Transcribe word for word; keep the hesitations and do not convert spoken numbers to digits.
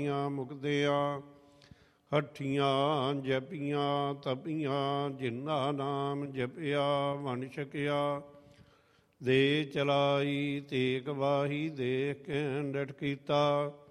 ਮੁਕਦਿਆਂ ਹੱਠੀਆਂ ਜਪੀਆਂ ਤਪੀਆਂ, ਜਿਨ੍ਹਾਂ ਨਾਮ ਜਪਿਆ ਵੰਡ ਛਕਿਆ। ਦੇ ਚਲਾਈ ਤੇਕ ਵਾਹੀ ਦੇਖ ਕੇ ਡਟ ਕੀਤਾ,